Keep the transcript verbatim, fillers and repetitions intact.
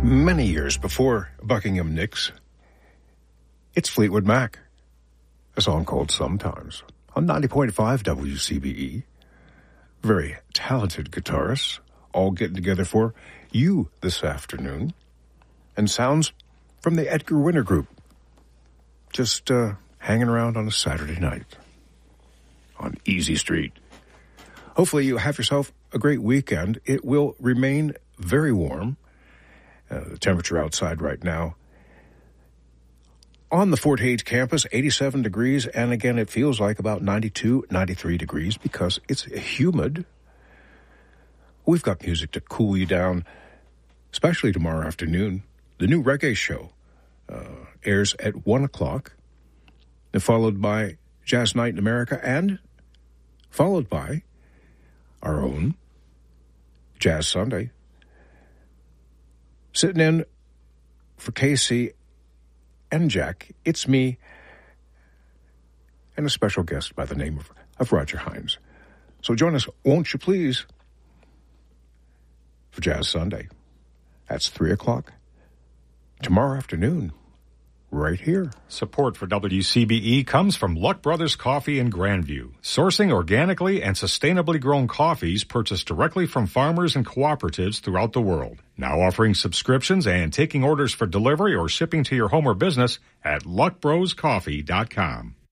Many years before Buckingham Nicks, it's Fleetwood Mac, a song called Sometimes, on ninety point five W C B E. Very talented guitarists, all getting together for you this afternoon. And sounds from the Edgar Winter Group, just uh, hanging around on a Saturday night on Easy Street. Hopefully you have yourself a great weekend. It will remain very warm. Uh, the temperature outside right now on the Fort Hays campus, eighty-seven degrees, and again, it feels like about ninety-two, ninety-three degrees because it's humid. We've got music to cool you down, especially tomorrow afternoon. The new reggae show uh, airs at one o'clock, and followed by Jazz Night in America, and followed by our own Jazz Sunday. Sitting in for Casey and Jack, it's me and a special guest by the name of, of Roger Hines. So join us, won't you please, for Jazz Sunday. That's three o'clock tomorrow afternoon, right here. Support for W C B E comes from Luck Brothers Coffee in Grandview, sourcing organically and sustainably grown coffees purchased directly from farmers and cooperatives throughout the world. Now offering subscriptions and taking orders for delivery or shipping to your home or business at luck bros coffee dot com.